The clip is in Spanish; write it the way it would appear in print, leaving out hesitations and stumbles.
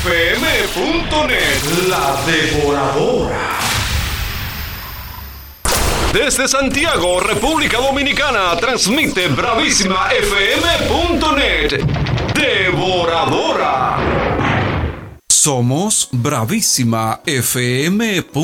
La Devoradora. Desde Santiago, República Dominicana, transmite bravísimafm.net. Devoradora. Somos Bravísima FM.